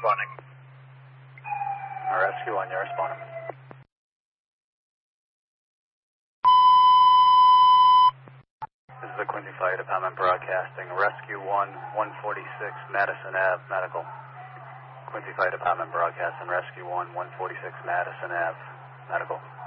responding. Rescue 1, you're responding. This is the Quincy Fire Department broadcasting. Rescue 1, 146 Madison Ave, medical. Quincy Fire Department broadcasting. Rescue 1, 146 Madison Ave, medical.